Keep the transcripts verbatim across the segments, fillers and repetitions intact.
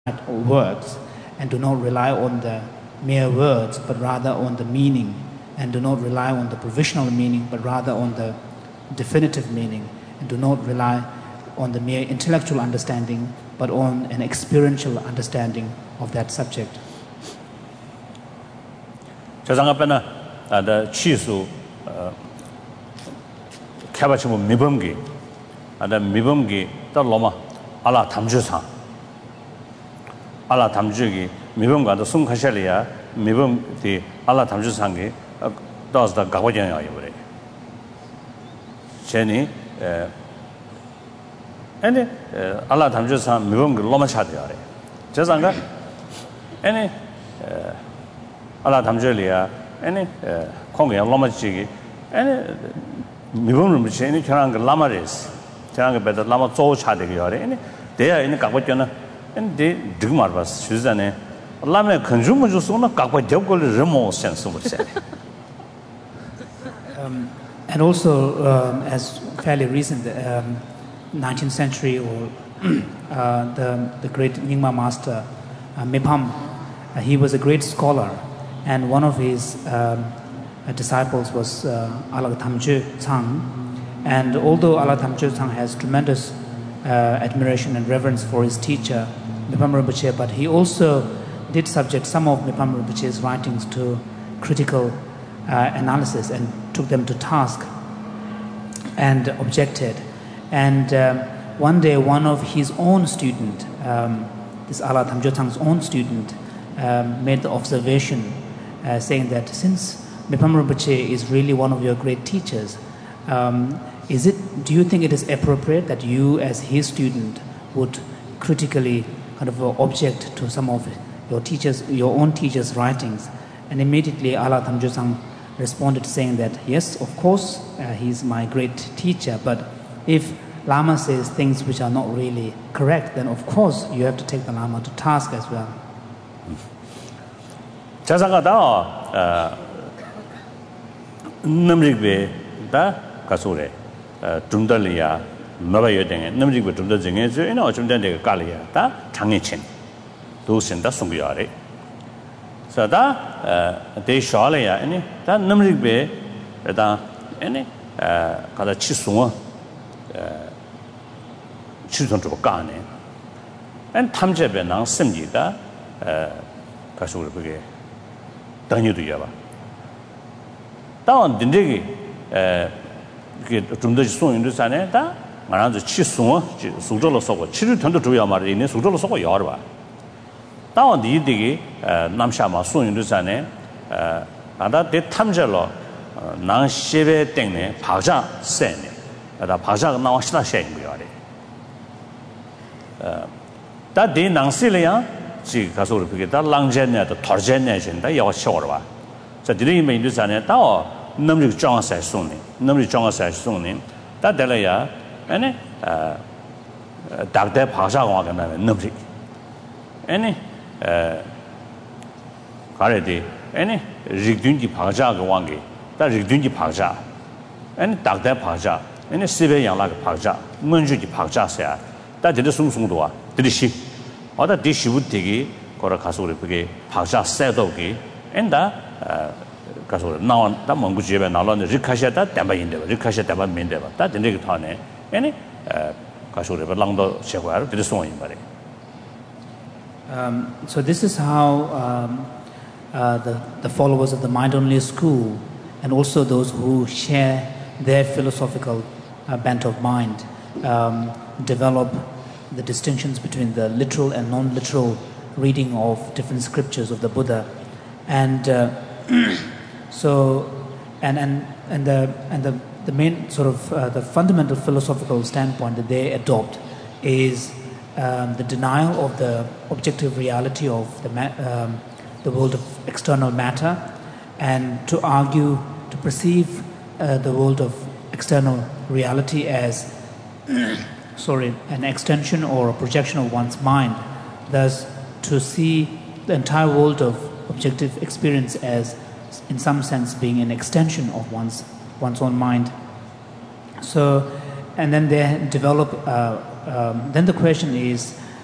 words and do not rely on the mere words but rather on the meaning, and do not rely on the provisional meaning but rather on the definitive meaning, and do not rely on the mere intellectual understanding but on an experiential understanding of that subject. 저장갑에는 아다 치수 어 캐바치모 미범기 아다 미범기 떨로마 알라 담주상 알라 담주기 미범과도 숨가샬이야 미범디 알라 담주상기 더스다 가고전이야 이거래 제니 에 아니 알라 담주상 미범기 로마 차대야래 저장가 아니 알라 담주리야 아니 공개 로마지기 아니 미범을 미치니 저랑 그 라마레스 저랑 그 베다 라마 조 차대기 요래 아니 대야 있는 가고전은 아니 대 드그마르바스 주자네 라메 컨주머 주소나 가고 접걸 레모 센스 못세 um and also um, as fairly recent um, nineteenth century or uh, the the great Nyingma master uh, Mipham uh, he was a great scholar. And one of his um, uh, disciples was uh, Ala Thamje Tsang. And although Ala Thamje Tsang has tremendous uh, admiration and reverence for his teacher, Mipham Rinpoche, but he also did subject some of Mipham Rinpoche's writings to critical uh, analysis and took them to task and objected. And um, one day, one of his own student, um, this Ala Thamje Tsang's own student, um, made the observation Uh, saying that since Mipham Rinpoche is really one of your great teachers, um, is it? Do you think it is appropriate that you, as his student, would critically kind of uh, object to some of your teachers, your own teachers' writings? And immediately, Ala Thamje Tsang responded, saying that yes, of course, uh, he's my great teacher, but if Lama says things which are not really correct, then of course you have to take the Lama to task as well. 자상하다 어 넘릭베 다 가소래 어 둠달리야 너바여 땡에 넘릭베 둠달 중에 저 이나 어좀 된데 깔리야 다 장애친 도신다 송기야래 자다 어 대샤래야 아니 다 넘릭베 다 아니 어 가다 치송어 어 치송도 까네 안 탐제베 난 심지다 어 가소래 그게 당연히도 야봐. 다운 딘데기 에 그게 좀 더 송인도 산에 다 말하는 치송어 수저로 쏘고 치료 전도 줘야 말이 있네 수저로 쏘고 여러 봐. 다운 디디기 남샤마 송인도 산에 에 나다 대 탐절로 난 시베 땡네 바자 세네. 나 바자가 나와 시다 셔인 거야. 에 다디 낭실이야 지 가서 그렇게 다 랑제네도 터제네진다 여 쇼르와 자 디리 메인도산에 다 넘리 정사에 손니 넘리 정사에 손니 다 될래야 아니 어 dakde bhasha wa kana namri ene eh gare de ene rigdun ji bhasha ga wang ge ta rigdun ji bhasha ene dakde bhasha ene sibe yang la ga bhasha munju ji bhasha sa ta de sung sung do wa de shi oda de shi bu de ge kora kaso re ge bhasha sa do ge enda kaso na ta mongu ji be na lo ne rikasha ta ta ba yin de rikasha ta ba min de ba ta de ge tha ne ene Um, so this is how um, uh, the, the followers of the mind-only school and also those who share their philosophical uh, bent of mind um, develop the distinctions between the literal and non-literal reading of different scriptures of the Buddha. And uh, so, and, and, and the, and the The main sort of uh, the fundamental philosophical standpoint that they adopt is um, the denial of the objective reality of the ma- um, the world of external matter, and to argue, to perceive uh, the world of external reality as sorry, an extension or a projection of one's mind. Thus, to see the entire world of objective experience as, in some sense, being an extension of one's one's own mind. So, and then they develop, uh, um, then the question is,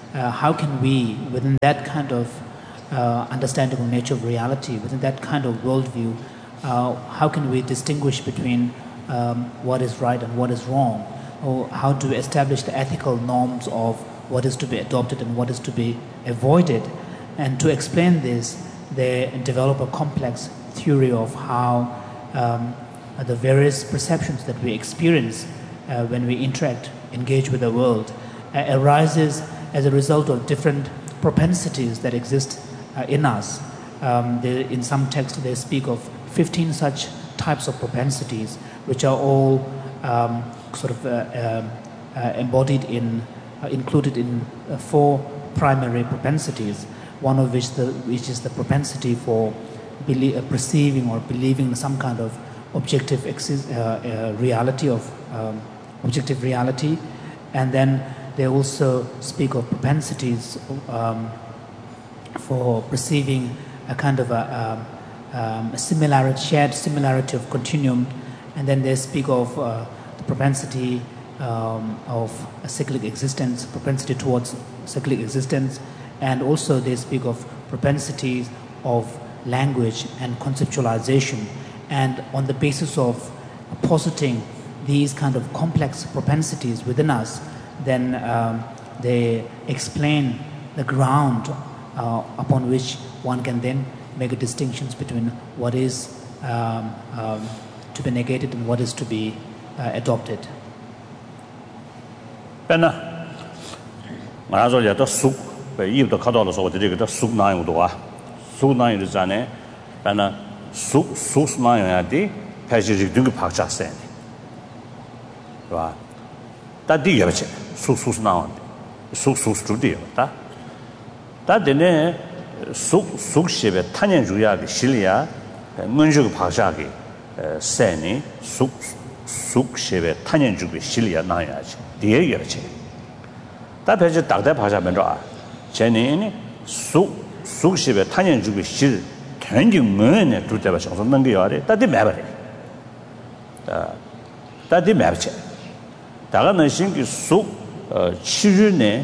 uh, how can we, within that kind of uh, understanding of nature of reality, within that kind of worldview, uh, how can we distinguish between um, what is right and what is wrong? Or how to establish the ethical norms of what is to be adopted and what is to be avoided? And to explain this, they develop a complex theory of how um, the various perceptions that we experience uh, when we interact, engage with the world, uh, arises as a result of different propensities that exist uh, in us. Um, they, in some texts, they speak of fifteen such types of propensities, which are all um, sort of uh, uh, uh, embodied in, uh, included in uh, four primary propensities. One of which, the, which is the propensity for belie- uh, perceiving or believing some kind of objective exi- uh, uh, reality of um, objective reality, and then they also speak of propensities um, for perceiving a kind of a, um, um, a similarity, shared similarity of continuum, and then they speak of uh, the propensity um, of a cyclic existence, propensity towards cyclic existence, and also they speak of propensities of language and conceptualization. And on the basis of positing these kind of complex propensities within us, then um, they explain the ground uh, upon which one can then make a distinctions between what is um, um, to be negated and what is to be uh, adopted. Penna, I told you the soup, but you the cattle so the soup nine would do. Soup nine is an penna soup, soup nine at the passage doing pacha sand. Right? That the other soup, soup now, soup, soup studio. That the soup, soup ship, Tanya Juya, Shilia, Munju Pachaki, Sani, soup, soup ship, Tanya Jubi, Shilia, Nayach. Dear Yerche. That page Doctor Pashamendra, Jenny, Su, Sushi, Tanya Jubi, Shil, turning moon to the Vashon from Nangiari, that the memory. That the memory. Dagana Sink is Su, Chirune,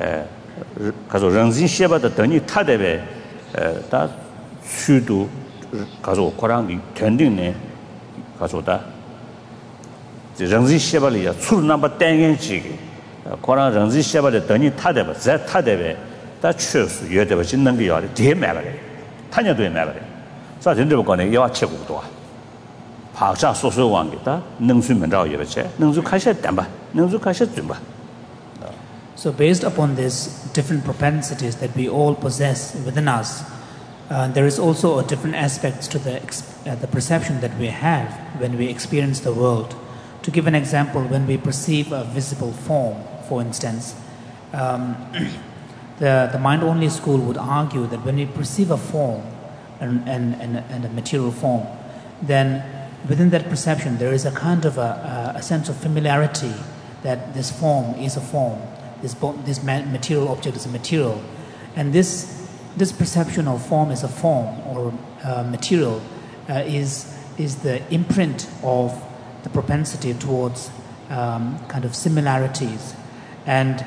Kazo Ranzin Sheba, the Tony Tadebe, that Sudu, Kazo Korangi, turning Kazoda. The Ranzi Shebalia, two number ten inch, Koran Ranzi Shebali, Dani Tadeva, that Tadeve, that shows you have a Chinangi, dear Mallory, Tanya do Mallory. So I didn't go on a yacht check. Pacha social one guitar, Nunsu Mendao Yevache, Nunsu Kasha Damba, Nunsu Kasha Zumba. So, based upon these different propensities that we all possess within us, uh, there is also a different aspects to the, uh, the perception that we have when we experience the world. To give an example, when we perceive a visible form, for instance, um, the, the mind-only school would argue that when we perceive a form and, and, and, and a material form, then within that perception there is a kind of a, a sense of familiarity that this form is a form, this, this material object is a material. And this, this perception of form as a form or uh, material uh, is, is the imprint of the propensity towards um, kind of similarities, and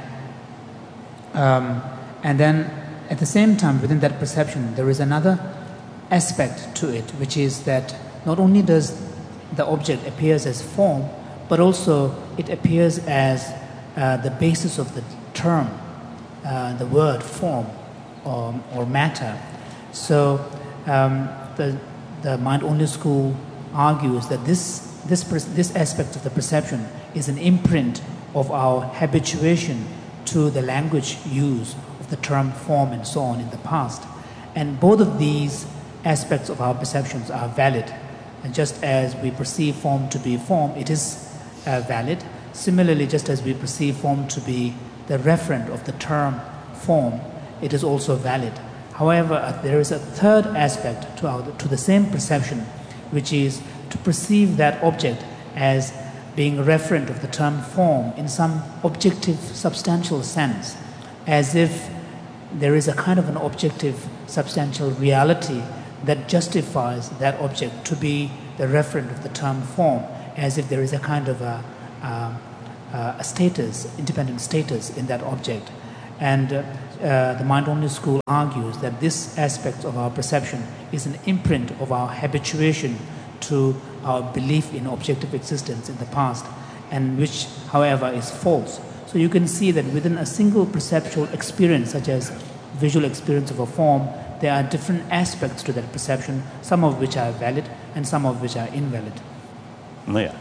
um, and then at the same time within that perception there is another aspect to it, which is that not only does the object appears as form, but also it appears as uh, the basis of the term, uh, the word form or, or matter. So um, the the mind-only school argues that this This, this aspect of the perception is an imprint of our habituation to the language use of the term form and so on in the past. And both of these aspects of our perceptions are valid. And just as we perceive form to be form, it is uh, valid. Similarly, just as we perceive form to be the referent of the term form, it is also valid. However, uh, there is a third aspect to, our, to the same perception, which is to perceive that object as being a referent of the term form in some objective, substantial sense, as if there is a kind of an objective, substantial reality that justifies that object to be the referent of the term form, as if there is a kind of a, a, a status, independent status in that object. And uh, uh, the mind-only school argues that this aspect of our perception is an imprint of our habituation to our belief in objective existence in the past, and which, however, is false. So you can see that within a single perceptual experience, such as visual experience of a form, there are different aspects to that perception, some of which are valid and some of which are invalid. Yeah.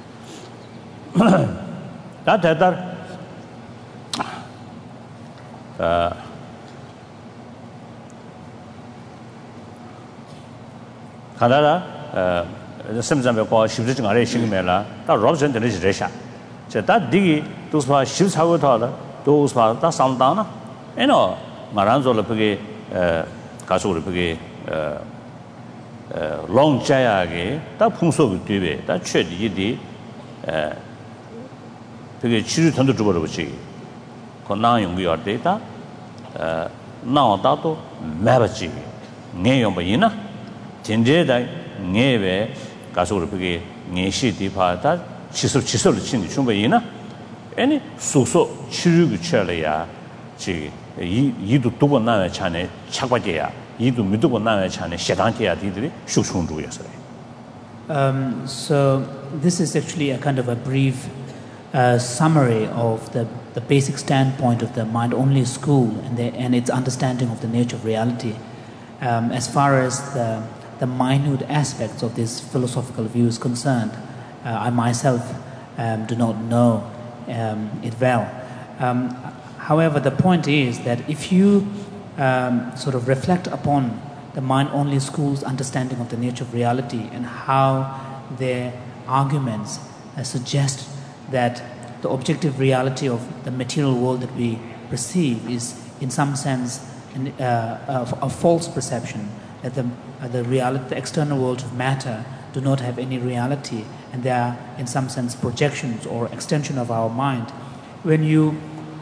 That that uh Canada uh sometimes we call ship jing are shing me la da robson de je sha je da di do spa ship cha go ta da do spa da sam da na eno ma ran zo le pe uh ga so le pe uh uh long jia ya ge da phung so bi tui be da chue di di uh pe chi ru tan do zhuo de chi ko na yong ge ya de da uh na da do ma ba chi nge yong ba yin na jin je da nge be ga so le pe nge shi di pa da chi so chi so le chin di chung ba yin na any so so chi ru ge che le ya ji yi yi du du bo na ya cha ne cha gua de ya yi du mi du bo na ya cha ne xie dang de ya di de shu chung zhu ye se. Um, so this is actually a kind of a brief uh, summary of the, the basic standpoint of the mind-only school and, the, and its understanding of the nature of reality. Um, as far as the, the minute aspects of this philosophical view is concerned, uh, I myself um, do not know um, it well. Um, however, the point is that if you um, sort of reflect upon the mind-only school's understanding of the nature of reality and how their arguments uh, suggest that the objective reality of the material world that we perceive is in some sense an, uh, a, a false perception, that the, uh, the, reality, the external world of matter do not have any reality and they are in some sense projections or extension of our mind. When you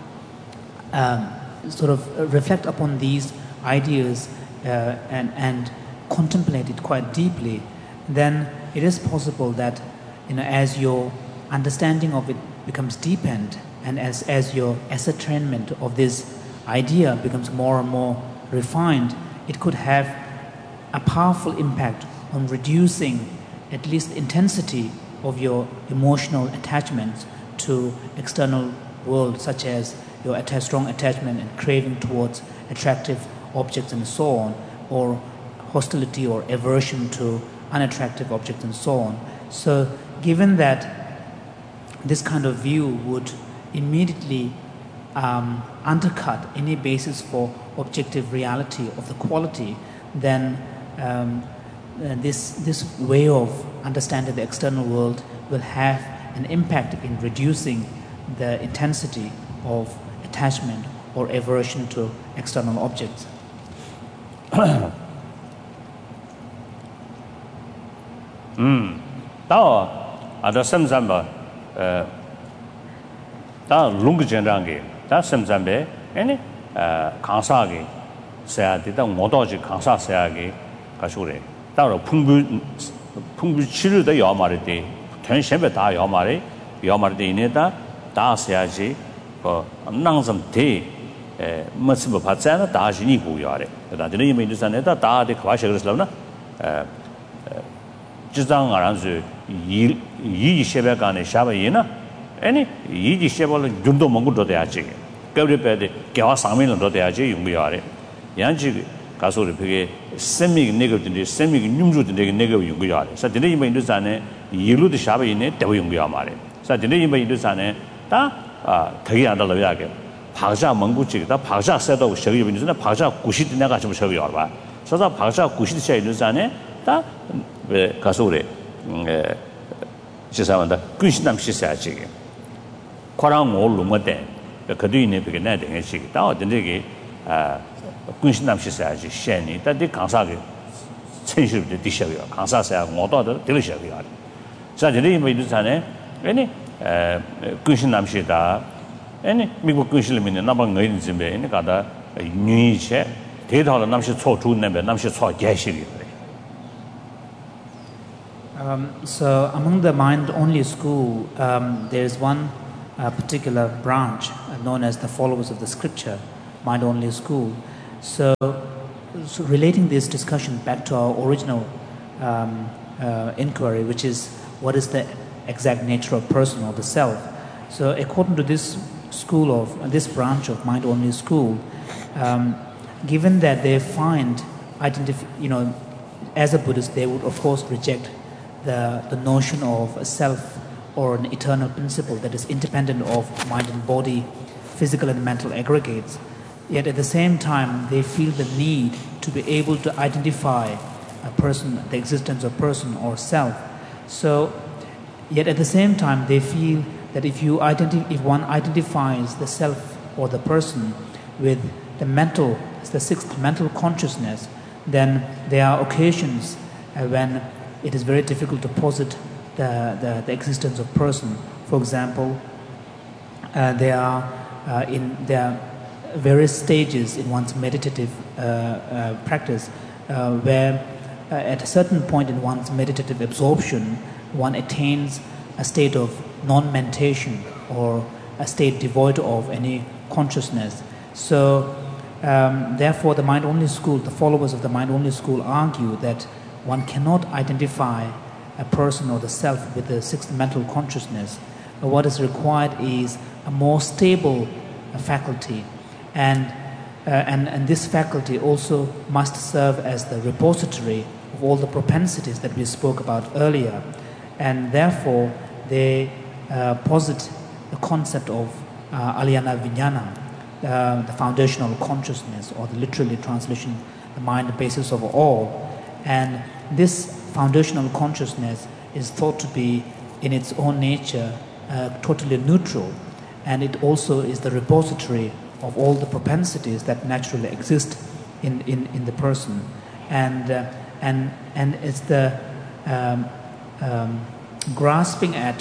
um, sort of reflect upon these ideas Uh, and, and contemplate it quite deeply, then it is possible that, you know, as your understanding of it becomes deepened and as, as your ascertainment of this idea becomes more and more refined, it could have a powerful impact on reducing at least the intensity of your emotional attachments to external world, such as your att- strong attachment and craving towards attractive objects and so on, or hostility or aversion to unattractive objects and so on. So given that this kind of view would immediately um, undercut any basis for objective reality of the quality, then um, uh, this, this way of understanding the external world will have an impact in reducing the intensity of attachment or aversion to external objects. 음, 다 아다 semzamba 어, 다 롱그전랑게 다 semzambe 아니 어, 강사게 세야디다 모도지 강사 세야게 가시오래 따로 풍부 풍부 치료도 요마르데 전심에 다 요마르 요마르데 이네다 다 세야지 어 낭좀 대 에 맞습니다. 받잖아 다 진이 고요하래. 나들이 이미 인도산에다 다데 과셔그랬으나 에 지장 알아서 이 이지 셰베간에 샤바이나 아니 이지 셰벌 준도 먹고도 돼야지. 그래베데 개와 상면도 돼야지 용고요하래. 양지 가서를 그게 세미 네거든데 세미 뉴무든데 네거 용고요하래. 사들이 이미 인도산에 이루도 샤바이네 대고 용고요 말해. 사들이 이미 인도산에 다아 되게 안 달라야게. 박자蒙古籍다 박자 세도 저기 있는데 박자 구십 내가 좀 저기 와 봐. 그래서 박자 구십 세 있는 자네 다왜 가서래. 에 지사만다 군신남 시사지. 코랑 올로모데 그도 있는 그게 내 되게 시. 다 어떤게 아 군신남 시사지 셴니 다디 강사게 천실도 디셔요. 강사사야 모도도 들으셔요. 자 저리 뭐 있는 자네 아니 에 군신남 시다 아니 미국 군실민의 남방 의인 집에 있는 가다 뉴이체 대다로 남시 초주는데 남시 초 개시리. Um, so among the mind-only school, um, there is one a particular branch known as the followers of the scripture, mind only school. So, so relating this discussion back to our original um, uh, inquiry, which is what is the exact nature of person or the self. So according to this school of uh, this branch of mind only school, um, given that they find identif- you know, as a Buddhist, they would of course reject the, the notion of a self or an eternal principle that is independent of mind and body, physical and mental aggregates. Yet at the same time, they feel the need to be able to identify a person, the existence of person or self. So, yet at the same time, they feel that if you identi- if one identifies the self or the person with the mental, the sixth mental consciousness, then there are occasions uh, when it is very difficult to posit the, the, the existence of person. For example, uh, there are uh, in there are various stages in one's meditative uh, uh, practice uh, where uh, at a certain point in one's meditative absorption, one attains a state of non-mentation or a state devoid of any consciousness. So um, therefore the mind-only school, the followers of the mind-only school argue that one cannot identify a person or the self with the sixth mental consciousness. But what is required is a more stable uh, faculty, and, uh, and, and this faculty also must serve as the repository of all the propensities that we spoke about earlier. And therefore they uh, posit the concept of uh, Alyana Vijnana, uh, the foundational consciousness, or the literally translation, the mind, the basis of all. And this foundational consciousness is thought to be in its own nature uh, totally neutral, and it also is the repository of all the propensities that naturally exist in, in, in the person. And, uh, and, and it's the um, um, grasping at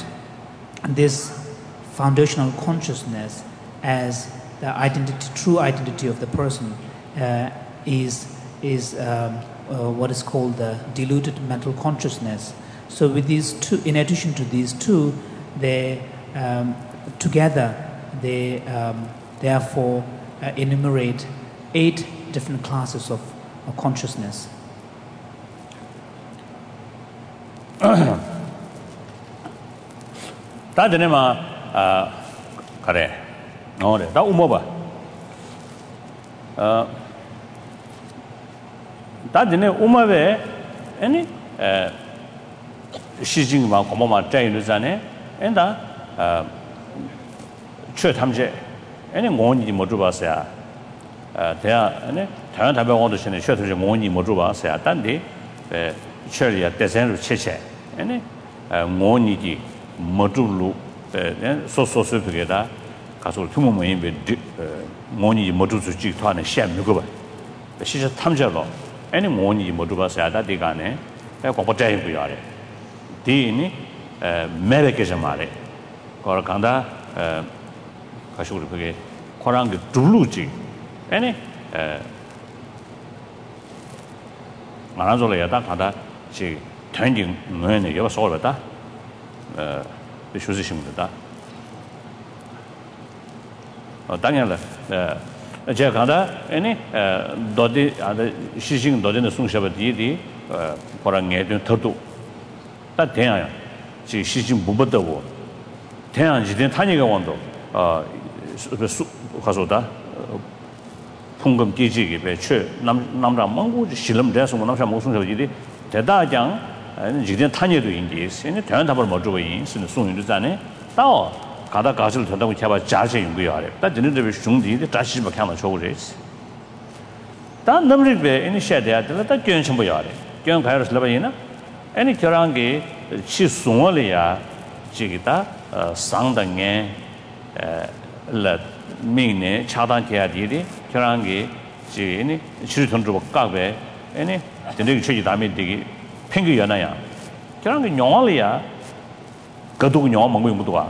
this foundational consciousness as the identity, true identity of the person uh, is, is um, uh, what is called the diluted mental consciousness. So with these two, in addition to these two, they um, together they um, therefore uh, enumerate eight different classes of, of consciousness. 다 되네마 아 그래 어래 다 우모바 어 다드네 우마베 아니 에 시징마 고모마 짜이르자네 엔다 어 최탐제 아니 원이 못 줘봤어야 어 대야 아니 다른 답변원도 신의 최탐제 원이 못 줘봤어야 단디 에 처리야 대선으로 체체 아니 원이지 못 줄로 에 소소소피게다 가서 투모모인 베 원이 못 줄지 토하는 시험 누가 봐 시저 탐제로 아니 원이 못 줘봤어야 다디가네 에 고포자인 부여래 디니 에 메르케자 말에 거라 간다 에 가시고 그게 코랑게 둘루지 아니 에 말아줘야 가다 지 전진 뭐네 여봐 소르다 어 비슈지심다 어 당연히 에 제가 가다 아니 에 도디 아데 시싱 도디는 송샤바디디 어 코랑게 좀 더도 다 대야야 지 시싱 무버더고 대야 지된 타니가 원도 어 가서다 풍금 기지기 배추 남 남자 망고 실험 대해서 뭐 남자 무슨 소리지 대다장 지된 타니도 인지 세네 대한 답을 못 주고 인스는 송윤도 자네 또 가다 가실 된다고 제가 자세 연구해 아래 다 진행되는 중디데 다시 뭐看到 초고레스 다 넘리베 이니시아티아 다 견심 보여 아래 견 바이러스 라바이나 아니 결한게 치 송월이야 지기다 상당에 에 미네 차단해야지 결한게 지니 치료전도 각배 아니 근데 최지 다음에 되게 팽기 연아야 결한게 영화리야 그도 영화 먹고 있는 것도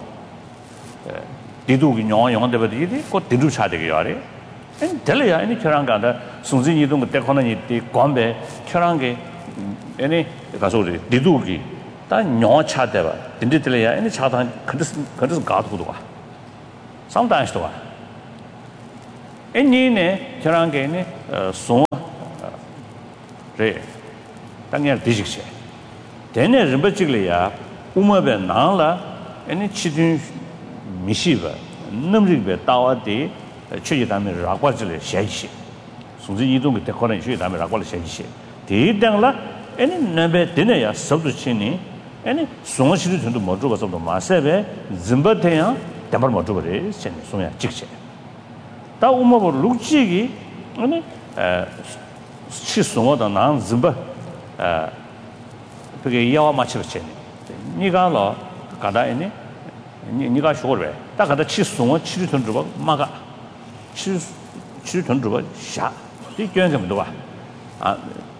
디도 영화 영화 되버디디 그 디도 차되게 요래 엔 될이야 아니 결한가다 순진이 이동 때 거는 이 관배 결한게 아니 가서 디도기 다 영화 차대봐 근데 될이야 아니 차단 근데 근데 가도도 와 sometimes to any ne Kerangene so re Daniel Dijik. Then a Rimbachilia, Umabe Nala, any Chidin Mishiva, Numribe Tawa de Chidami Rakwajale Shashi. So the Yidum with the Koran Chidami Rakwal Shashi. The Dangla, any number dinner, Subduchini, any so she to Mojugas of the Maseve, Zimbatea, Tamar Mojubare, Sonia Chiche. Ta Uma Luchigi, any Chisoma the Nan Zimba. 그게 이야와 맞추겠지. 네가 너 가다 있니? 네가 쇼래. 딱 가다 치송어 치료 돈 주고 막아. 치 치료 돈 주고 샤. 이 견 좀 봐. 아.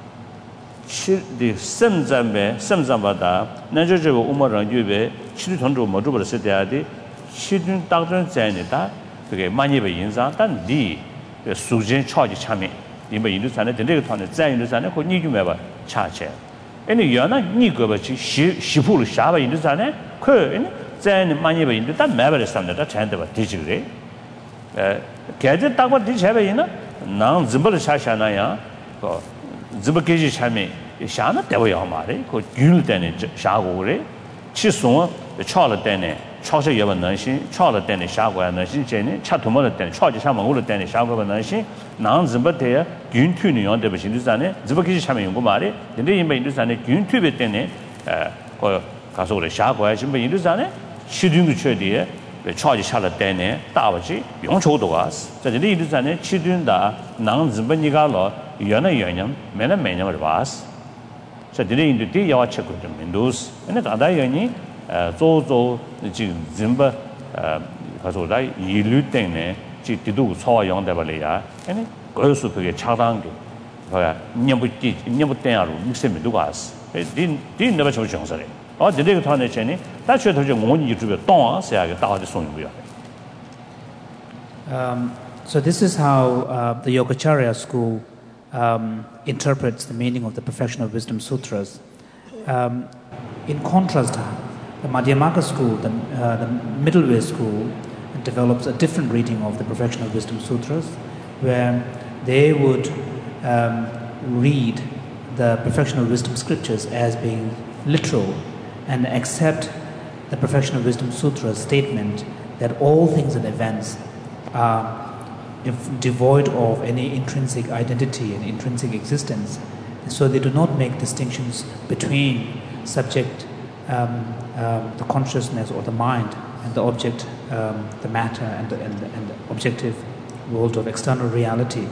치디 선잠에 선잠바다. 나저저 우마랑 유베 치료 돈 주고 뭐 주고 버렸을 때야디. 치료 당전 자니다. 그게 많이 배 인상 단디 수진 차지 참이. 이번 인도산에 되게团的在인도산에 그你就没吧차체. 아니 yana ni goba chi shifu lu shaba indu sane ko ni zai ni mani ba indu ta ma ba samda ta chan de ba di ji re eh gaje ta ba di cha ba yin na nang zimba lu sha sha na ya ko zimba ge ji cha me sha na de ba ya ma re ko yul de ne sha go re chi song cha le de ne cha se ye ba nan xin cha le de ne sha go ya nan xin je ne cha tu mo le de cha ji sha ma go le de ne sha go ba nan xin nang zimba de ya 균 튀는 연대 버신 인도산에 저렇게 참여 연구 말이 근데 이 인도산에 균 튀베 때문에 어 가서 그래 샤고야 지금 인도산에 시dun도 쳐디에 차지 샤를 때네 다버지 용초도 왔어 저기 인도산에 시dun다 난 ዝ번이가로 연의 연념 매는 매념을 봤어 저기 인도티 야와 체크 좀 인도스 근데 다다 연이 조조 지금 짐바 가서 다 일류 때문에 지 뒤도 소화 용대 벌이야 아니 그래서 그게 차단게 뭐야 녀부지 녀부때야로 믹스면 누가 왔어 din din never show chance re or de de thane cheni ta chue thje ngon yi zhe dong a se ya ge da de song yu um so this is how uh, the Yogacarya school um, interprets the meaning of the Perfection of Wisdom Sutras. Um, in contrast, the Madhyamaka school, the, uh, the middle way school, develops a different reading of the Perfection of Wisdom Sutras, where they would um, read the Perfection of Wisdom scriptures as being literal and accept the Perfection of Wisdom Sutra's statement that all things and events are if devoid of any intrinsic identity and intrinsic existence. So they do not make distinctions between subject, um, um, the consciousness or the mind, and the object, um, the matter, and the, and, the, and the objective world of external reality.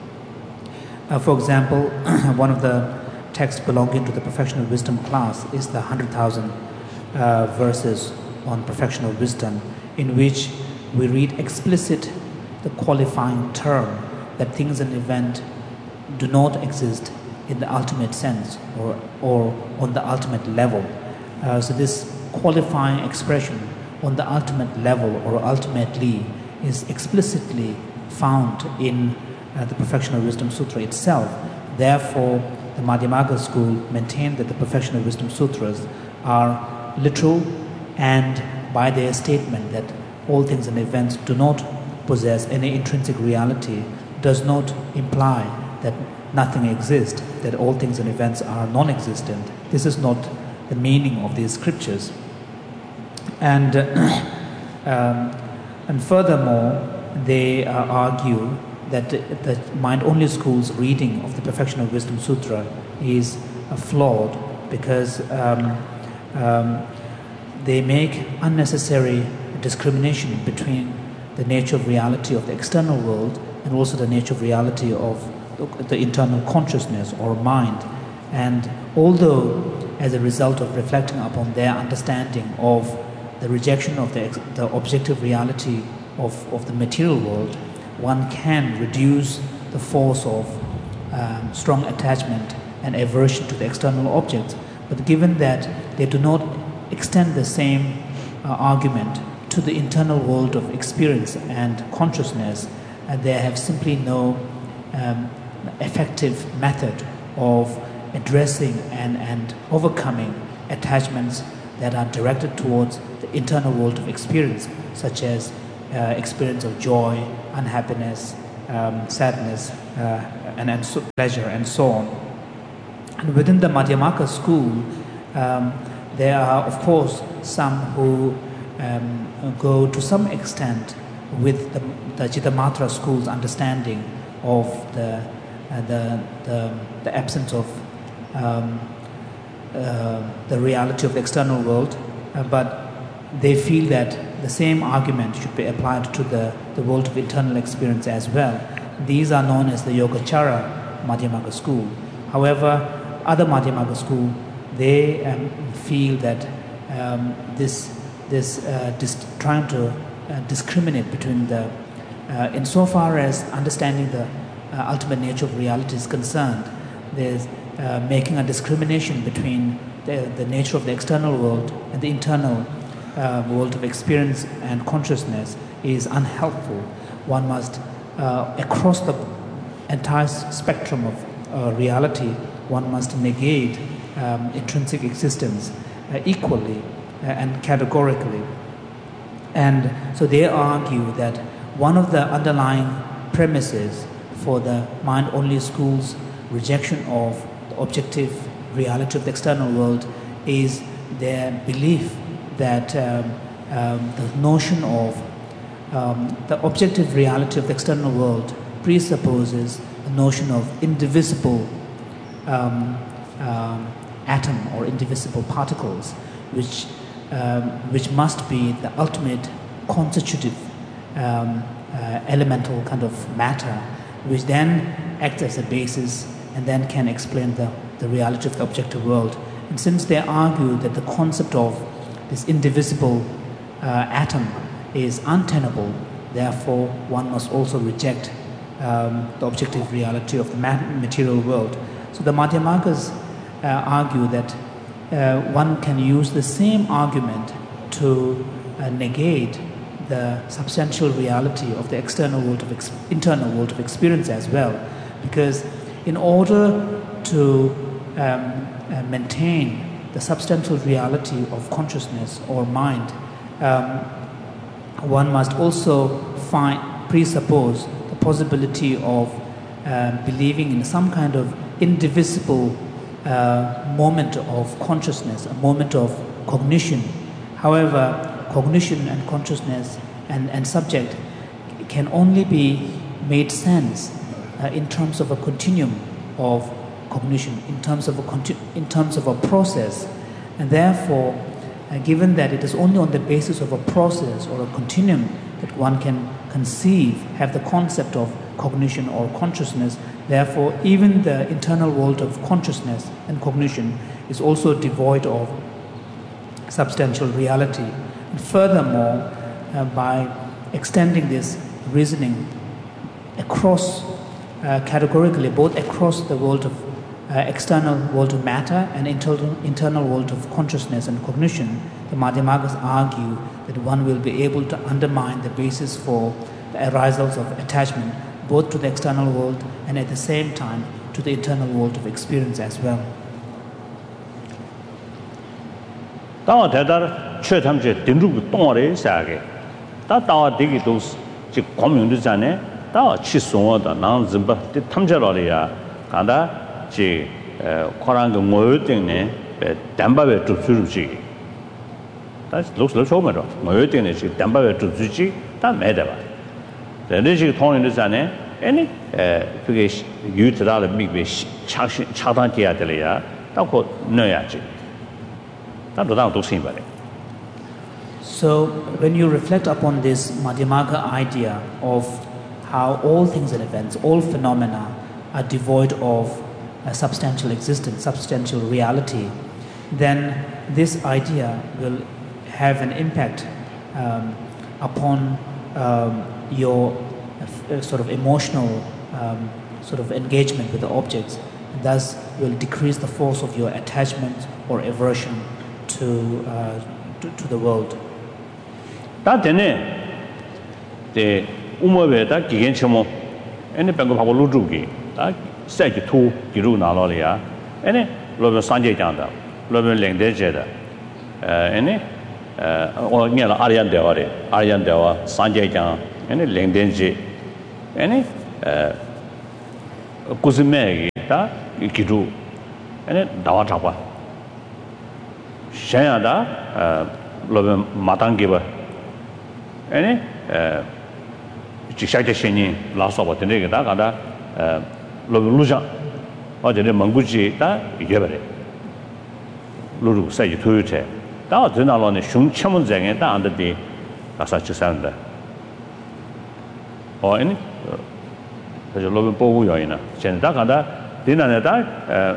Uh, for example, one of the texts belonging to the Perfection of Wisdom class is the one hundred thousand uh, verses on Perfection of Wisdom, in which we read explicit the qualifying term that things and events do not exist in the ultimate sense or, or on the ultimate level. Uh, so this qualifying expression on the ultimate level or ultimately is explicitly found in uh, the Perfection of Wisdom Sutra itself. Therefore, the Madhyamaka school maintained that the Perfection of Wisdom Sutras are literal, and by their statement that all things and events do not possess any intrinsic reality does not imply that nothing exists, that all things and events are non-existent. This is not the meaning of these scriptures. And, uh, um, and furthermore, they uh, argue that the, the mind-only school's reading of the Perfection of Wisdom Sutra is uh, flawed because um, um, they make unnecessary discrimination between the nature of reality of the external world and also the nature of reality of the internal consciousness or mind. And although as a result of reflecting upon their understanding of the rejection of the, the objective reality of, of the material world, one can reduce the force of um, strong attachment and aversion to the external objects. But given that they do not extend the same uh, argument to the internal world of experience and consciousness, and they have simply no um, effective method of addressing and, and overcoming attachments that are directed towards the internal world of experience, such as uh, experience of joy, unhappiness, um, sadness, uh, and, and so pleasure, and so on. And within the Madhyamaka school, um, there are, of course, some who um, go to some extent with the, the Chittamatra school's understanding of the, uh, the, the, the absence of um, uh, the reality of the external world, uh, but they feel that the same argument should be applied to the, the world of internal experience as well. These are known as the Yogacara Madhyamaka school. However, other Madhyamaka school, they um, feel that um, this, this uh, dis- trying to uh, discriminate between the, uh, insofar as understanding the uh, ultimate nature of reality is concerned, there's uh, making a discrimination between the, the nature of the external world and the internal uh, world of experience and consciousness is unhelpful. One must, uh, across the entire spectrum of uh, reality, one must negate um, intrinsic existence uh, equally uh, and categorically. And so they argue that one of the underlying premises for the mind-only school's rejection of the objective reality of the external world is their belief that um, um, the notion of um, the objective reality of the external world presupposes the notion of indivisible um, um, atom or indivisible particles, which um, which must be the ultimate constitutive um, uh, elemental kind of matter, which then acts as a basis and then can explain the, the reality of the objective world. And since they argue that the concept of this indivisible uh, atom is untenable, therefore one must also reject um, the objective reality of the material world. So the Madhyamakas uh, argue that uh, one can use the same argument to uh, negate the substantial reality of the external world of ex- internal world of experience as well, because in order to um, uh, maintain the substantial reality of consciousness or mind, um, one must also find presuppose the possibility of uh, believing in some kind of indivisible uh, moment of consciousness, a moment of cognition. However, cognition and consciousness and, and subject can only be made sense uh, in terms of a continuum of cognition, in terms of a conti- in terms of a process, and therefore, uh, given that it is only on the basis of a process or a continuum that one can conceive, have the concept of cognition or consciousness, therefore, even the internal world of consciousness and cognition is also devoid of substantial reality. And furthermore, uh, by extending this reasoning across, uh, categorically, both across the world of uh, external world of matter and internal, internal world of consciousness and cognition, the Madhyamakas argue that one will be able to undermine the basis for the arisals of attachment, both to the external world and at the same time to the internal world of experience as well. Tawa tedar chö tamche dindru tongre saage. Ta tawa digi dos ji komyung de jane ta chi songo da nang zimba de tamje lo ya kanda ji korang ge ngoyo ting ne be damba be tu su ji. Ta lo lo cho ma ro ngoyo ting ne ji damba be tu su ji ta me de ba. De ji tong de jane any eh 그게 유트라를 미be 차 차단해야 되려야 딱 넣어야지. So when you reflect upon this Madhyamaka idea of how all things and events, all phenomena are devoid of a substantial existence, substantial reality, then this idea will have an impact um, upon um, your uh, sort of emotional um, sort of engagement with the objects, and thus will decrease the force of your attachment or aversion to, uh, to, to the world. 다 되네. 데 우모베다 기겐처모 에네 뱅고 하고 루주기 다 세기 투 기루 나로리아 에네 로베 산제장다 로베 랭데제다 에네 어 녀라 아리안 대화래 아리안 대화 산제장 아니 랭덴지 아니 에 고스메기다 기루 아니 나와 잡아 샤야다 어 로벤 마당기바 아니 에 직사제 신이 라서버 되게다 가다 에 로벤 루자 어제는 몽구지다 이게버래 루루 사이 토요체 다 드나로네 슝첨은쟁에 다 안데디 가서 주산다 어 아니 그래서 로빈 보고 요이나 전다 간다 디나네다 에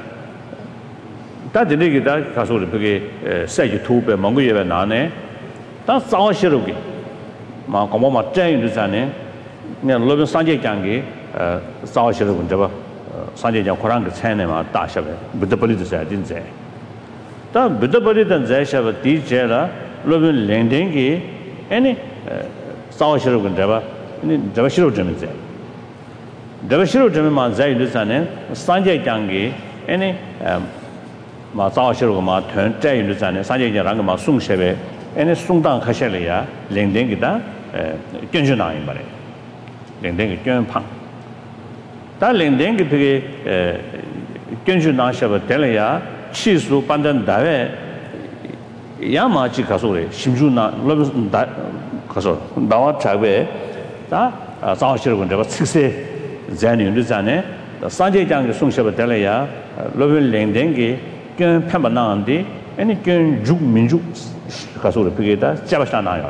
다들이기다 가서 그게 사이 토베 몽구예베 나네 다 싸워시르기 마 고모마 쟁이르자네 그냥 로빈 산제장게 어 싸워시르군 저봐 산제장 코란 그 차네마 다셔베 부드벌이도 잘 된제 다 부드벌이던 제셔버 디제라 로빈 랭댕기 아니 싸워시르군 저봐 아니 저봐 싫어 좀 이제 저봐 싫어 좀만 자이르자네 산제장게 아니 마 싸워시르고 마 전자이르자네 산제장랑 마 송셰베 아니 송당 가셔려야 랭댕기다 견주나인 말에 랭댕기 견팡 다 랭댕기 되게 견주나셔버 될래야 치수 반전 다외 야마치 가서래 심주나 러브 다 가서 나와 자베 다 싸우시려고 저거 식세 자니르자네 산제장의 송셔버 될래야 러브 랭댕기 견 편반나한데 아니 견죽 민죽 가서래 그게다 잡아잖아요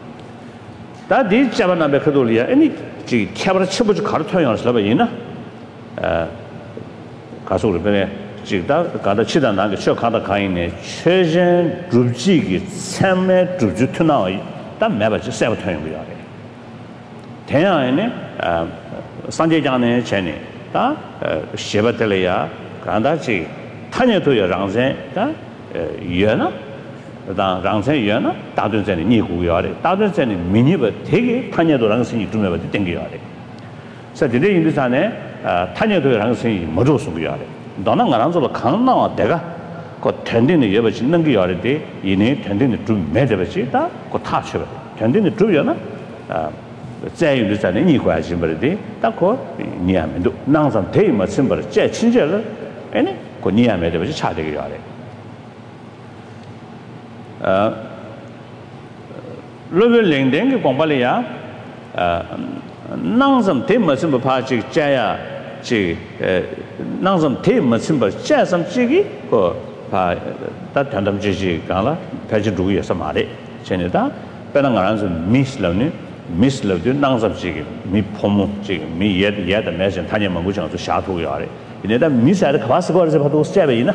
다디 잡아나베 그돌이야 아니 지 캐버를 쳐보지 가르쳐야 하는 이나 어 가서래 그래 지다 가다 치다 나게 쇼 가다 가인네 최전 줍지기 참매 줍주트나이 다 매버지 세버터인 거야 대야에네 아 산제장네 전에 다 셰버텔이야 간다지 타녀도여 랑세 다 예나 다 랑세 예나 다든전에 니구야래 다든전에 미니버 되게 타녀도랑 선이 좀 해봐 땡겨야래 그래서 되게 인도산에 타녀도랑 선이 뭐로 숨겨야래 너는 가랑서로 강나와 내가 그 텐딩의 여버지 있는 게 여래데 이내 텐딩의 좀 매대버지다 그 타셔 텐딩의 좀이나 아 자유르자네 니 관심 버리데 딱고 니야면도 나상 대마 심벌 제 친절을 아니 그 니야면도 차되게 여래 아 로벨 랭댕 공발이야 아 나상 대마 심벌 파지 자야 지 나좀 대마 심벌 자섬 지기 그바 다탄담 지지 가라 패지 두고여서 말해 전에다 빼는 거라서 미스러니 미스러도 나좀 지기 미 포모 지기 미 예드 예드 매신 타년 먹고 정도 샤토요 이내다 미사를 가서 거기서 봐도 스텝이나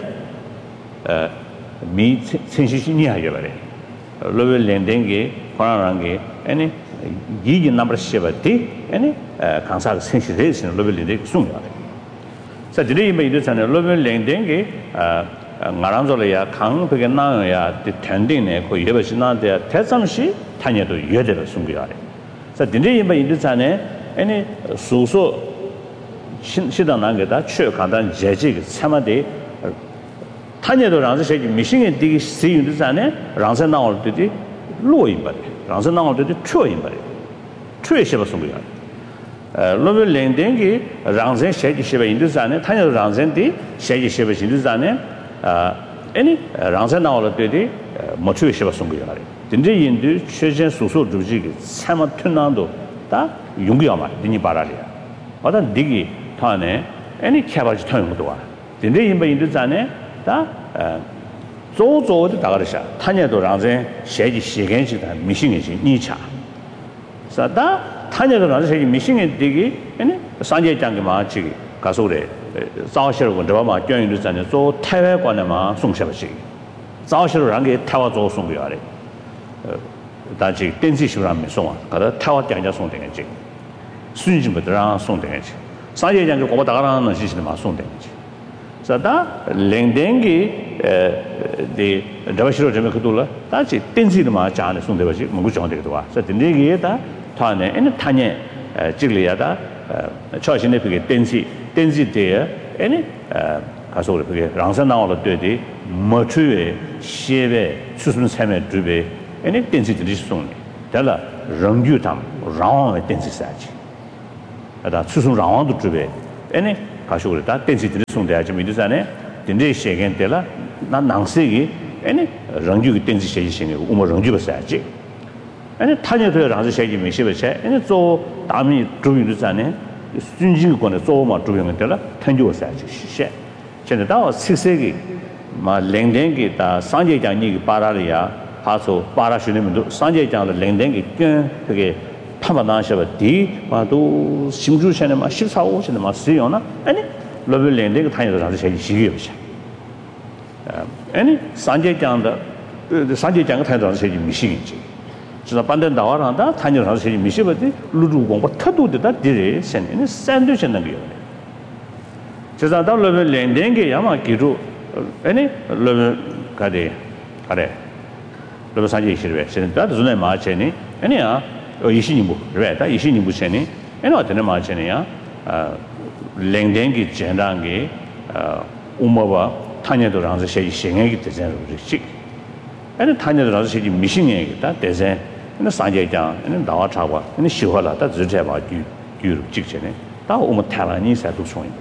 어미 sensition이 하게 말해 로벨 렌댕게 코나랑게 아니 이게 넘버 쉐버티 아니 강사가 sensition 로벨 렌댕게 숨겨야 자, 드레이 메이드잖아요. 로벨 랭댕게 아 나랑절이야 강백에 나야 텐딩네 그 예버시나데 대삼시 타녀도 예대로 숨겨야 돼. 자, 드레이 메이드잖아요. 아니 소소 시다 나게다 최 간단 제지 참아데 타녀도 랑서 세기 미싱에 되게 세윤드잖아요. 랑서 나올 때디 로인 바래. 랑서 나올 때디 최인 바래. 최셔버 숨겨야 돼. 로벨 랭댕기 랑zen 셰지 셰베 인도산에 타녀 랑zen디 셰지 셰베 인도산에 아 아니 랑zen 나올 때디 모추 셰베 송고요. 근데 인도 최전 소소 주지기 참아 튼난도 다 용기야 말 니니 바라리야. 어떤 디기 타네 아니 캐바지 타용도 와. 근데 인바 인도산에 다 조조도 다가르샤 타녀도 랑zen 셰지 셰겐시다 미싱이지 니차. 사다 타녀도 나서 세기 미싱에 되기 아니 산제장게 마치 가서래 싸우시려고 저마 교인도 전에 저 태외관에만 송셔버지 싸우시려고 게 태와 조 송겨야래 어 다지 댄시시라면 송아 가다 태와 장자 송되겠지 순진부터랑 송되겠지 산제장게 고바 다가라는 시시는 마 송되겠지 자다 랭댕기 에디 저시로 좀 그돌라 다지 댄시도 마 자네 송되버지 뭔고 정되기도 와 그래서 댄디게다 타네 에 타네 지리야다 처신의 그게 댄시 댄시데에 에니 가서 그게 랑선 나올로 되디 머추에 시베 수순 삶에 주베 any density soon. Tell her, run you tam, round with density. At Susan round to be any Kashura, density soon the Ajamidusane, the day she again tell her, not Nancy, any run you density, Uma Ranju Saji. And Tanya to Ranzi Shagi Mishiva, and it's all Dami Druidusane, Stringing on the Zoma Druid and Tella, Tanju Saji. She said, that was Sisegi, my Lendengi, the Sanjay Jani Pararia, Paso, Parashunim, Sanjay Jan, the Lendengi, Pamanasha, D, Madu, Simju Shanama, Shisa Ocean, Masiona, any Lovely Lending, Tanya Ranzi Shagi. Any Sanjay Jan, the Sanjay Jan Ranzi Machine. So the Pandan Dawara, Tanya Ranzi Mishivati, Ludu, what Tadu did that day, send in a sandwich and a given. Says I don't love Lendengi, Yama Kiru, any love Kade, Kade, Love Sanjay Shirve, send that is not much any, any or Ishinibu, red, Ishinibu Seni, and not in a much any, Lendengi, Jendangi, Umava, Tanya Ranzi Shingi, the general chick. And Tanya Ranzi Mishing, that design. And the Sanjay Jang, and the Dawa Chawa, and the Shuhala, that's the Java you, you, Chicken. That woman Talani said to swing.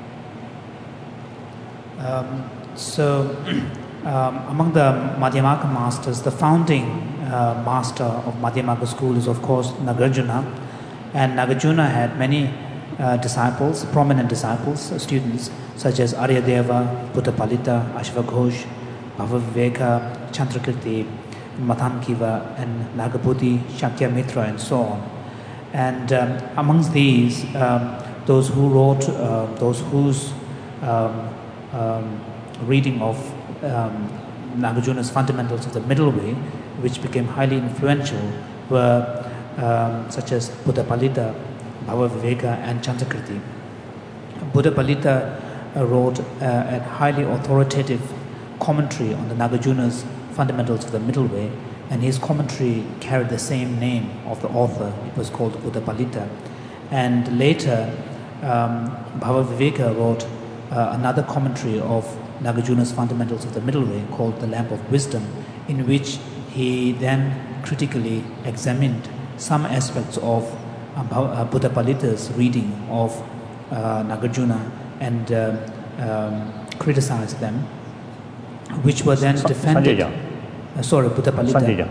So, um, among the Madhyamaka masters, the founding uh, master of Madhyamaka school is, of course, Nagarjuna. And Nagarjuna had many uh, disciples, prominent disciples, uh, students, such as Aryadeva, Buddhapalita, Ashvaghosh, Bhavaviveka, Chandrakirti, Matan Kiva, and Nagabuddhi, Shakya Mitra, and so on. And um, amongst these, um, those who wrote, uh, those whose um, um, reading of um, Nagarjuna's Fundamentals of the Middle Way, which became highly influential, were um, such as Buddhapalita, Bhavaviveka, and Chandrakirti. Buddhapalita uh, wrote uh, a highly authoritative commentary on the Nagarjuna's Fundamentals of the Middle Way, and his commentary carried the same name of the author. It was called Buddhapalita. And later, um, Bhavaviveka wrote uh, another commentary of Nagarjuna's Fundamentals of the Middle Way called The Lamp of Wisdom, in which he then critically examined some aspects of uh, Buddhapalita's reading of uh, Nagarjuna and uh, um, criticized them, which were then defended. Uh, sorry, Buddhapalita.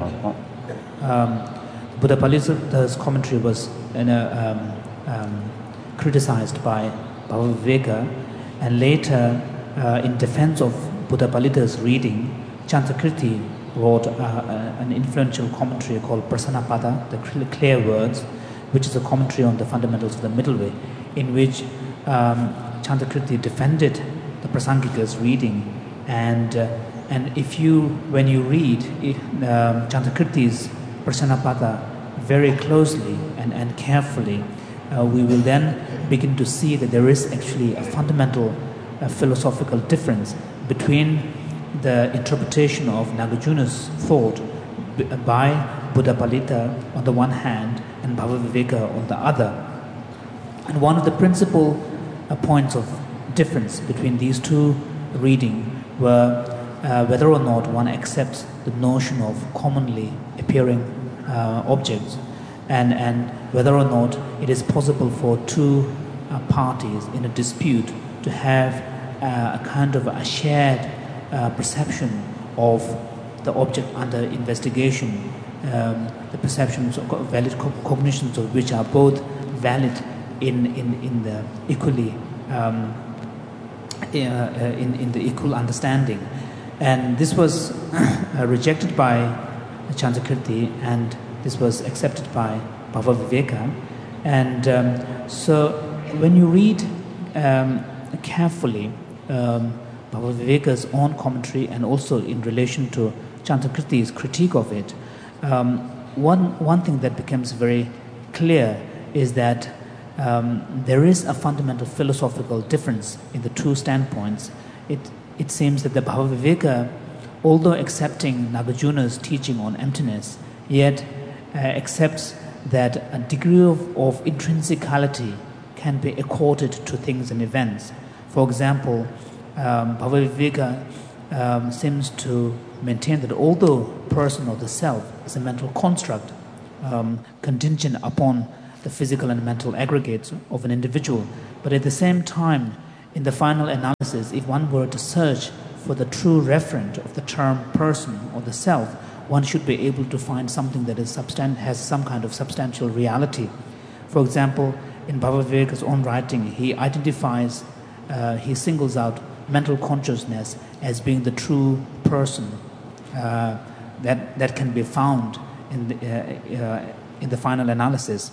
Um, Buddhapalita's commentary was you know, um, um, criticized by Bhavaviveka, and later, uh, in defense of Buddhapalita's reading, Chandrakirti wrote uh, uh, an influential commentary called Prasanapada, the clear words, which is a commentary on the Fundamentals of the Middle Way, in which um, Chandrakirti defended the Prasangika's reading. And uh, and if you, when you read it, um, Chandrakirti's Prasanapada very closely and, and carefully, uh, we will then begin to see that there is actually a fundamental uh, philosophical difference between the interpretation of Nagarjuna's thought b- by Buddhapalita on the one hand and Bhavaviveka on the other. And one of the principal uh, points of difference between these two readings were uh, whether or not one accepts the notion of commonly appearing uh, objects, and, and whether or not it is possible for two uh, parties in a dispute to have uh, a kind of a shared uh, perception of the object under investigation, um, the perceptions of valid co- cognitions of which are both valid in, in, in the equally um, uh, in, in the equal understanding. And this was uh, rejected by Chandrakirti, and this was accepted by Bhavaviveka. And um, so when you read um, carefully um, Bhavaviveka's own commentary and also in relation to Chandrakirti's critique of it, um, one, one thing that becomes very clear is that um, there is a fundamental philosophical difference in the two standpoints. It, it seems that the Bhavaviveka, although accepting Nagarjuna's teaching on emptiness, yet uh, accepts that a degree of, of intrinsicality can be accorded to things and events. For example, um, Bhavaviveka um, seems to maintain that although person or the self is a mental construct um, contingent upon the physical and mental aggregates of an individual. But at the same time, in the final analysis, if one were to search for the true referent of the term person or the self, one should be able to find something that is substan- has some kind of substantial reality. For example, in Bhava Viveka's own writing, he identifies, uh, he singles out mental consciousness as being the true person uh, that, that can be found in the, uh, uh, in the final analysis.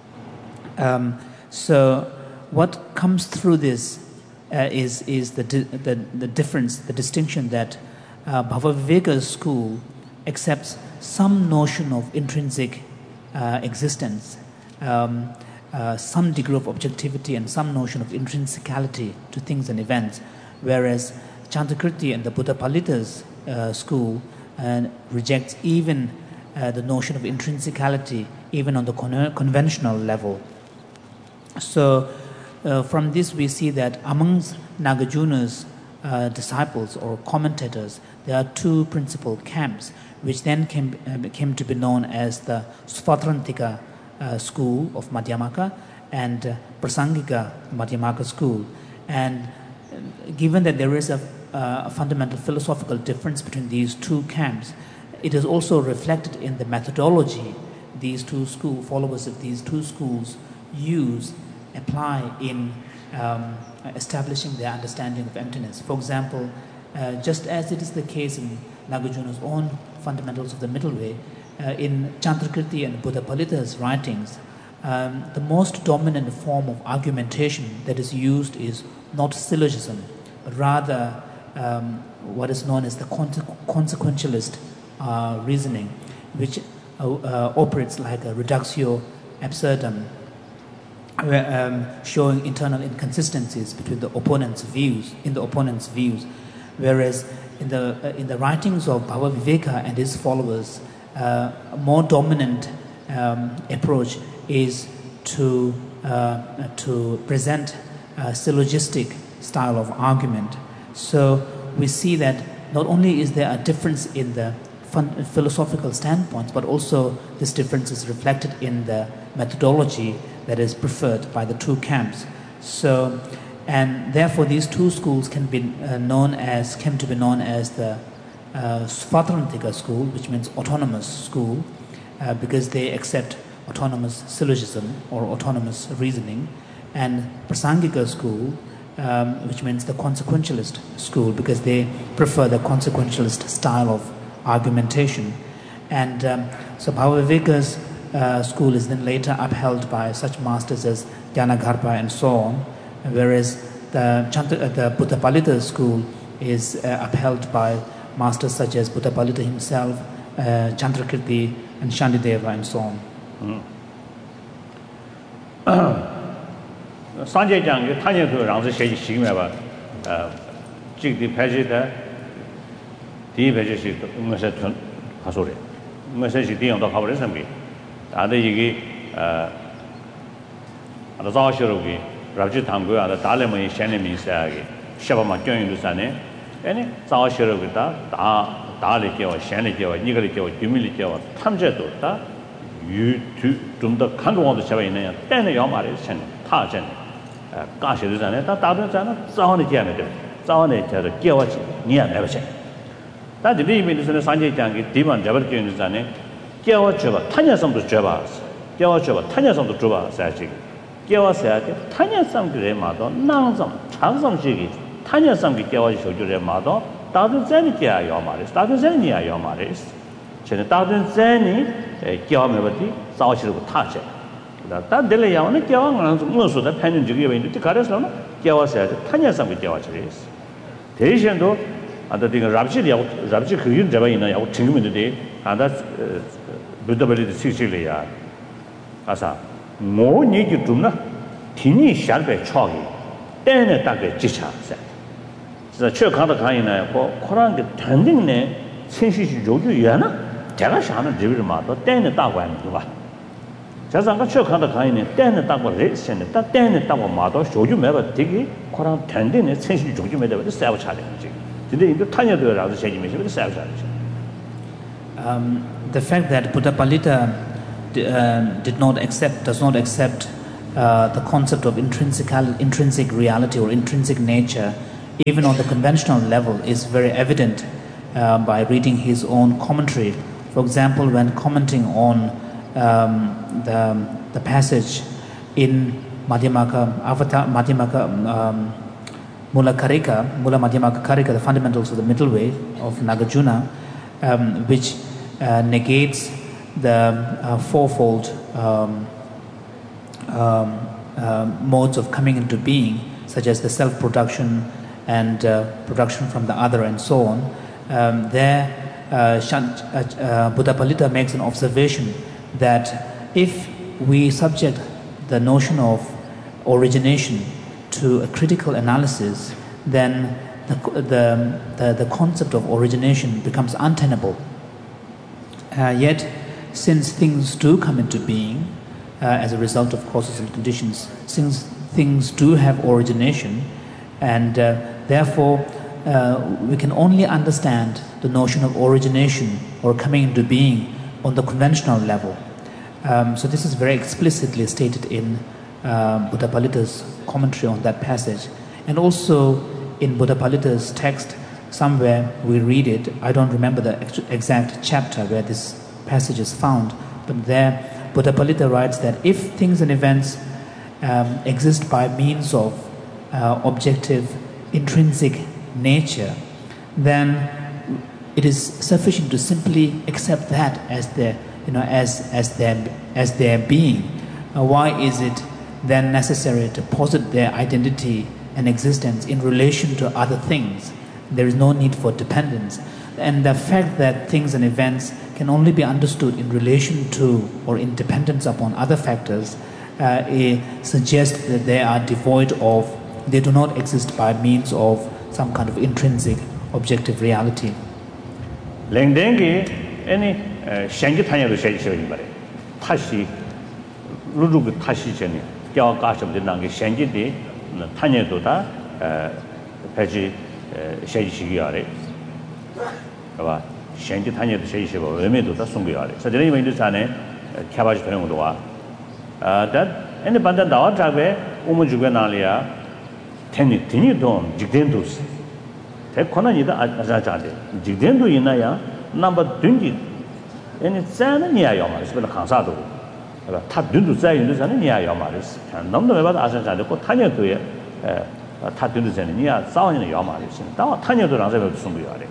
Um, so what comes through this uh, is, is the, di- the, the difference, the distinction that uh, Bhava Viveka's school accepts some notion of intrinsic uh, existence, um, uh, some degree of objectivity and some notion of intrinsicality to things and events, whereas Chandrakirti and the Buddha Palita's uh, school uh, rejects even uh, the notion of intrinsicality, even on the con- conventional level. So uh, from this we see that amongst Nagarjuna's uh, disciples or commentators, there are two principal camps, which then came, uh, came to be known as the Svatrantika uh, school of Madhyamaka and uh, Prasangika Madhyamaka school. And uh, given that there is a, uh, a fundamental philosophical difference between these two camps, it is also reflected in the methodology these two school followers of these two schools use, apply in um, establishing their understanding of emptiness. For example, uh, just as it is the case in Nagarjuna's own fundamentals of the middle way, uh, in Chandrakirti and Buddha Palita's writings, um, the most dominant form of argumentation that is used is not syllogism, but rather um, what is known as the conse- consequentialist uh, reasoning, which uh, uh, operates like a reductio absurdum, um, showing internal inconsistencies between the opponent's views, in the opponent's views, whereas in the uh, in the writings of Bhava Viveka and his followers, uh, a more dominant um, approach is to uh, to present a syllogistic style of argument. So we see that not only is there a difference in the fun- philosophical standpoints, but also this difference is reflected in the methodology that is preferred by the two camps. So, and therefore these two schools can be uh, known as, came to be known as the uh, Svatrantika school, which means autonomous school, uh, because they accept autonomous syllogism or autonomous reasoning, and Prasangika school, um, which means the consequentialist school, because they prefer the consequentialist style of argumentation. And um, so Bhava Viveka's uh, school is then later upheld by such masters as Gyanagarbha and so on, whereas the, Chant- uh, the Buddha Palita school is uh, upheld by masters such as Buddha Palita himself, uh, Chandrakirti and Shandideva and so on. Sanjay Jang, Tanya to around the Shady Shimava, Jig the Pajita, the Pajit, Masaton, Hasuri, Masajiti on the Howard Assembly. Other Yigi, the Zashurugi, Raji Tangu, and the Talema Shanami Sagi, Shabama Join Lusane, any Zashuruga, Daliki or Shaniki or Nigaliki or Humility or Tamjeta, you to the country of the Shavina, then the Yomari Shan, Tajan, Gashi Lusane, Tadan, Zahani Janitor, Zahani, Giwachi, near never say. That the living is in the Sanjay Jangi, Divan Javarki in Zane. Giawacheva, Tanya some to Javas, Giawacheva, Tanya some to Juba, Sachi, Giawa said, Tanya some grey mado, Nansam, Chansam Shigi, Tanya some Giawacho Mado, Thousand Zenikia Yomaris, Thousand Zenia Yomaris, Chen Thousand Zeni, Giamavati, Sauchi would touch it. That delay on the Giawan, most of the penny to give into the Carasona, Giawa said, Tanya some Giawachis. Teishan do, and the thing Rabji, Rabji Kuyin Javana, out two minutes a day, and that's Buddha Sicilia. Asa, more need you to not Tini Sharpe Choggy, then a tag Chicha said. The church of the Kaina, Koran tending name, since she showed you Yana, Telashana, Jivimato, then a dog and Duva. Just on the church of the Kaina, then a dog was rich, and that then a dog model showed you never diggy, Koran tending it, since you showed you made with the self challenge. Today, you Tanya do around the same with the self challenge. um, the fact that Buddha Palita d- uh, did not accept, does not accept uh, the concept of intrinsic, intrinsic reality or intrinsic nature, even on the conventional level, is very evident uh, by reading his own commentary. For example, when commenting on um, the, the passage in Madhyamaka Avatar, Madhyamaka um, Mula Karika, Mula Madhyamaka Karika, the fundamentals of the middle way of Nagarjuna, um, which uh, negates the uh, fourfold um, um, uh, modes of coming into being, such as the self-production and uh, production from the other and so on. Um, there, uh, Shant, uh, uh, Buddha Palita makes an observation that if we subject the notion of origination to a critical analysis, then the, the, the, the concept of origination becomes untenable. Uh, yet, since things do come into being uh, as a result of causes and conditions, since things do have origination, and uh, therefore uh, we can only understand the notion of origination or coming into being on the conventional level. Um, so this is very explicitly stated in uh, Buddha Palita's commentary on that passage. And also in Buddha Palita's text, somewhere we read it, I don't remember the exact chapter where this passage is found, but there Buddha Palita writes that if things and events um, exist by means of uh, objective, intrinsic nature, then it is sufficient to simply accept that as their, you know, as as their as their being. Uh, why is it then necessary to posit their identity and existence in relation to other things? There is no need for dependence, and the fact that things and events can only be understood in relation to or in dependence upon other factors uh, it suggests that they are devoid of, they do not exist by means of some kind of intrinsic objective reality. Lengdengi any shangi tanya shay shay bare tashi lulu tashi jeni kya kasham de nangi shangi de tanya do da peji shay shigi yare ba shangi tanya do shay shay ba weme do da sungi yare so deni mai do sane kyabaji thong do wa that any banda dawa trabe umu juga nalia teni teni don jigdendus 대 권한이다 아자자데 지den도 있나야 넘버 든지 아니 자는 이야요 말이지 그 강사도 그러니까 다 든도 자인도 자는 이야요 말이지 넘도 왜 봐도 아자자데 고 타녀도에 에다 든도 자는 이야 싸우는 요 말이지 다 타녀도랑 저도 숨부야래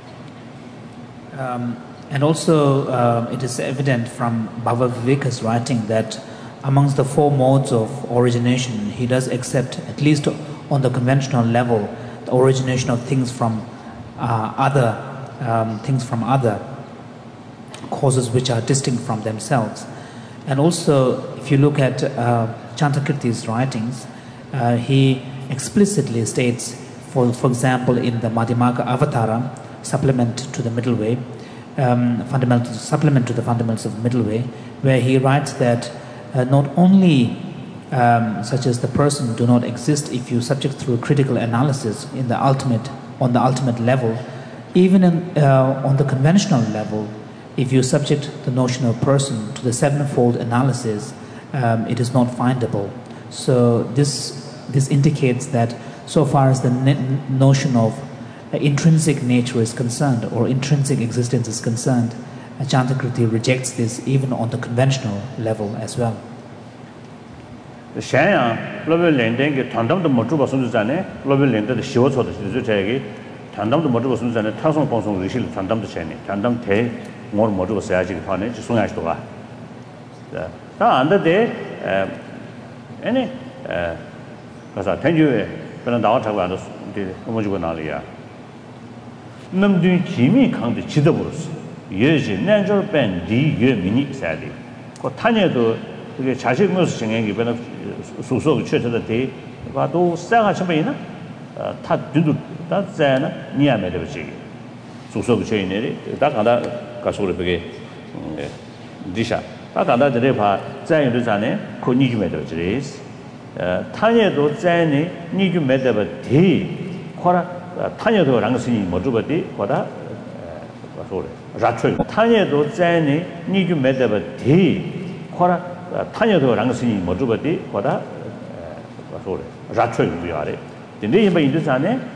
um and also uh, it is evident from Bhava Viveka's writing that amongst the four modes of origination he does accept, at least on the conventional level, the origination of things from uh, other um, things from other causes which are distinct from themselves. And also, if you look at uh, Chantakirti's writings, uh, he explicitly states, for for example, in the Madhyamaka Avatara supplement to the Middle Way, um, fundamental supplement to the fundamentals of the Middle Way, where he writes that uh, not only Um, such as the person do not exist if you subject through critical analysis in the ultimate, on the ultimate level, even in, uh, on the conventional level, if you subject the notion of person to the sevenfold analysis, um, it is not findable. So this this indicates that so far as the notion of uh, intrinsic nature is concerned, or intrinsic existence is concerned, uh, Chantakirti rejects this even on the conventional level as well. 샤야 글로벌 랜딩게 단담도 못 주고 손주자네 글로벌 랜드의 시워서도 주저자기 단담도 못 주고 손주자네 타송 방송 리실 단담도 샤네 단담 대 뭘 못 주고 써야지 판에 송야시도 봐. 자, 다 안데 에 아니 에 가서 텐주에 그런 나와 타고 안도 이제 뭐 주고 나리야. 남들 기미 강도 지도버렸어. 예지 내저 밴디 예미니 사디. 그 타녀도 그게 자식 모습 정행이 변화 소소 최초의 대 봐도 싸가 처음이나 다 뒤도 다 자나 니야메 되지 소소 최인들이 다 간다 가서를 되게 디샤 다 간다 들에 봐 자유도 자네 그 니주메 되지 어 타녀도 자네 니주메 되버 대 코라 타녀도 랑스니 뭐 주버디 거다 소리 라트 타녀도 짠이 니주 메데버디 코라 타녀도 랑스니 모두버디 코라 소리 라트 위아래 근데 이 인도산에